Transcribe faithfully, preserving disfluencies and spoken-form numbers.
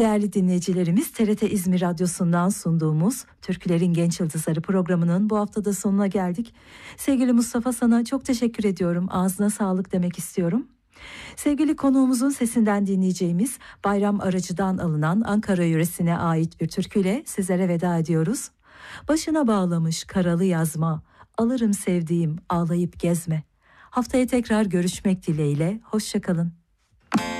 Değerli dinleyicilerimiz, T R T İzmir Radyosu'ndan sunduğumuz Türkülerin Genç Yıldızları programının bu haftada sonuna geldik. Sevgili Mustafa, sana çok teşekkür ediyorum. Ağzına sağlık demek istiyorum. Sevgili konuğumuzun sesinden dinleyeceğimiz Bayram Aracı'dan alınan Ankara yöresine ait bir türküyle sizlere veda ediyoruz. Başına bağlamış karalı yazma, alırım sevdiğim ağlayıp gezme. Haftaya tekrar görüşmek dileğiyle, hoşça kalın.